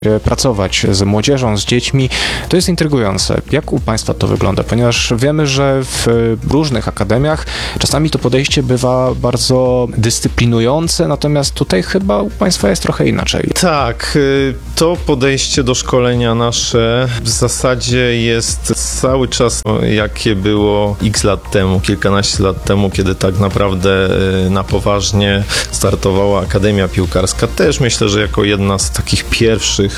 pracować z młodzieżą, z dziećmi. To jest intrygujące. Jak u Państwa to wygląda? Ponieważ wiemy, że w różnych akademiach czasami to podejście bywa bardzo dyscyplinujące, natomiast tutaj chyba u Państwa jest trochę inaczej. Tak, to podejście do szkolenia nasze w zasadzie jest cały czas jakie było x lat temu, kilkanaście lat temu, kiedy tak naprawdę na poważnie startowała Akademia Piłkarska. Też myślę, że jako jedna z takich pierwszych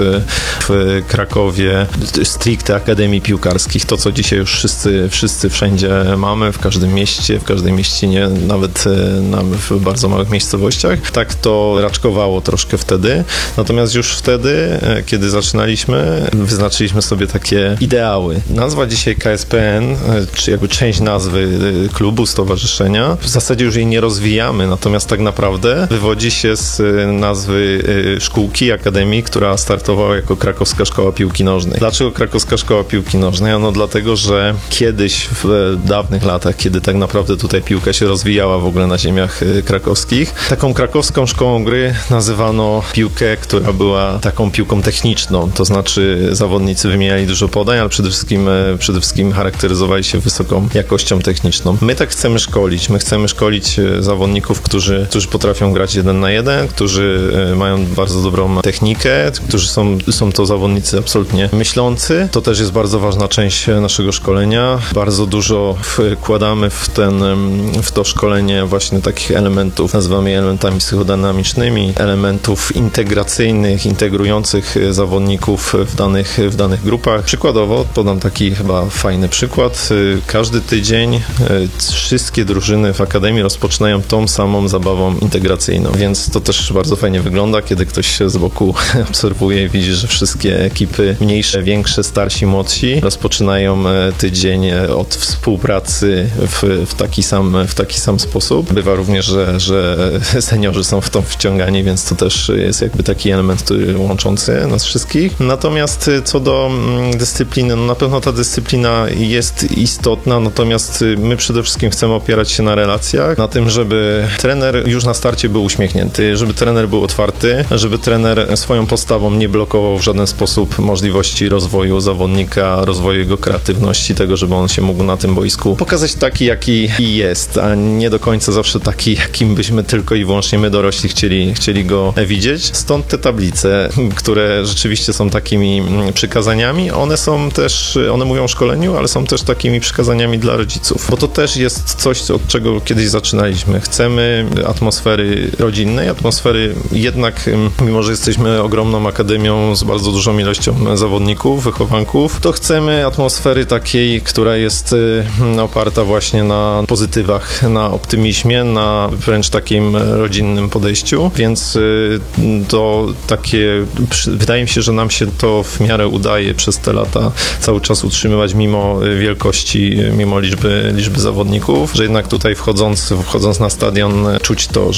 w Krakowie stricte akademii piłkarskich, to co dzisiaj już wszyscy wszędzie mamy, w każdym mieście, nawet w bardzo małych miejscowościach. Tak to raczkowało troszkę wtedy. Natomiast już wtedy, kiedy zaczynaliśmy, wyznaczyliśmy sobie takie ideały. Nazwa dzisiaj KSPN, czy jakby część nazwy klubu, stowarzyszenia, w zasadzie już jej nie rozwijamy, natomiast tak naprawdę wywodzi się z nazwy szkółki, akademii, która startowała jako Krakowska Szkoła Piłki Nożnej. Dlaczego Krakowska Szkoła Piłki Nożnej? Ano dlatego, że kiedyś w dawnych latach, kiedy tak naprawdę tutaj piłka się rozwijała w ogóle na ziemiach krakowskich, taką krakowską szkołą gry nazywano piłkę, która była taką piłką techniczną, to znaczy zawodnicy wymieniali dużo podań, ale przede wszystkim charakteryzowali się wysoką jakością techniczą. My tak chcemy szkolić. My chcemy szkolić zawodników, którzy potrafią grać 1 na 1, którzy mają bardzo dobrą technikę, którzy są to zawodnicy absolutnie myślący. To też jest bardzo ważna część naszego szkolenia. Bardzo dużo wkładamy w to szkolenie właśnie takich elementów, nazywamy je elementami psychodynamicznymi, elementów integracyjnych, integrujących zawodników w danych grupach. Przykładowo podam taki chyba fajny przykład. Każdy tydzień wszystkie drużyny w Akademii rozpoczynają tą samą zabawą integracyjną, więc to też bardzo fajnie wygląda, kiedy ktoś się z boku obserwuje i widzi, że wszystkie ekipy mniejsze, większe, starsi, młodsi rozpoczynają tydzień od współpracy w taki sam sposób. Bywa również, że seniorzy są w to wciągani, więc to też jest jakby taki element, który łączący nas wszystkich. Natomiast co do dyscypliny, no na pewno ta dyscyplina jest istotna, natomiast my przede wszystkim chcemy opierać się na relacjach, na tym, żeby trener już na starcie był uśmiechnięty, żeby trener był otwarty, żeby trener swoją postawą nie blokował w żaden sposób możliwości rozwoju zawodnika, rozwoju jego kreatywności, tego, żeby on się mógł na tym boisku pokazać taki, jaki jest, a nie do końca zawsze taki, jakim byśmy tylko i wyłącznie my dorośli chcieli go widzieć. Stąd te tablice, które rzeczywiście są takimi przykazaniami, one mówią o szkoleniu, ale są też takimi przykazaniami dla rodziców, bo to też jest coś, od czego kiedyś zaczynaliśmy. Chcemy atmosfery rodzinnej, atmosfery jednak, mimo że jesteśmy ogromną akademią z bardzo dużą ilością zawodników, wychowanków, to chcemy atmosfery takiej, która jest oparta właśnie na pozytywach, na optymizmie, na wręcz takim rodzinnym podejściu, więc to takie, wydaje mi się, że nam się to w miarę udaje przez te lata cały czas utrzymywać mimo wielkości, mimo liczby zawodników, że jednak tutaj wchodząc na stadion czuć to,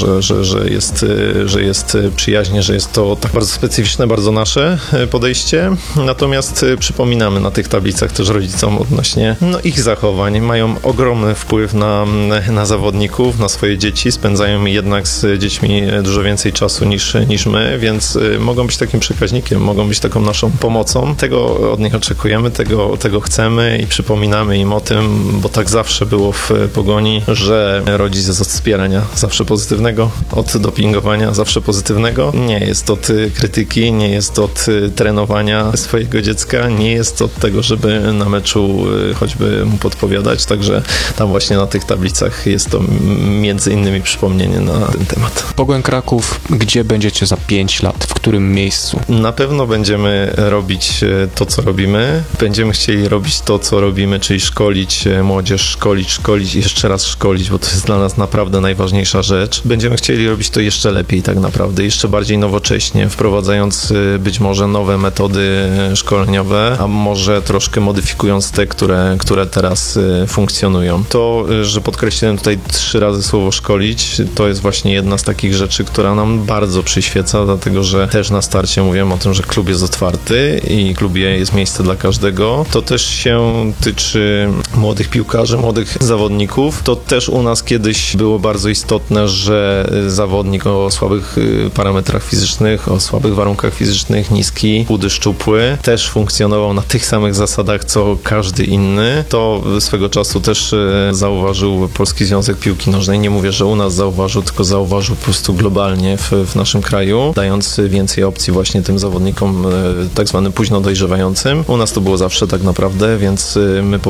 że jest przyjaźnie, że jest to tak bardzo specyficzne, bardzo nasze podejście. Natomiast przypominamy na tych tablicach też rodzicom odnośnie ich zachowań. Mają ogromny wpływ na zawodników, na swoje dzieci. Spędzają jednak z dziećmi dużo więcej czasu niż my, więc mogą być takim przekaźnikiem, mogą być taką naszą pomocą. Tego od nich oczekujemy, tego chcemy i przypominamy im o tym, bo tak zawsze było w Pogoni, że rodzic jest od wspierania zawsze pozytywnego, od dopingowania zawsze pozytywnego. Nie jest od krytyki, nie jest od trenowania swojego dziecka, nie jest od tego, żeby na meczu choćby mu podpowiadać, także tam właśnie na tych tablicach jest to między innymi przypomnienie na ten temat. Pogoń Kraków, gdzie będziecie za 5 lat? W którym miejscu? Na pewno będziemy robić to, co robimy. Będziemy chcieli robić to, co robimy, czyli szkolić młodzież, szkolić i jeszcze raz szkolić, bo to jest dla nas naprawdę najważniejsza rzecz. Będziemy chcieli robić to jeszcze lepiej tak naprawdę, jeszcze bardziej nowocześnie, wprowadzając być może nowe metody szkoleniowe, a może troszkę modyfikując te, które teraz funkcjonują. To, że podkreśliłem tutaj 3 razy słowo szkolić, to jest właśnie jedna z takich rzeczy, która nam bardzo przyświeca, dlatego że też na starcie mówiłem o tym, że klub jest otwarty i w klubie jest miejsce dla każdego. To też się tyczy młodych piłkarzy, młodych zawodników. To też u nas kiedyś było bardzo istotne, że zawodnik o słabych parametrach fizycznych, o słabych warunkach warunkach fizycznych, niski, chudy, szczupły, też funkcjonował na tych samych zasadach, co każdy inny. To swego czasu też zauważył Polski Związek Piłki Nożnej. Nie mówię, że u nas zauważył, tylko zauważył po prostu globalnie w naszym kraju, dając więcej opcji właśnie tym zawodnikom tak zwanym późno dojrzewającym. U nas to było zawsze tak naprawdę, więc my po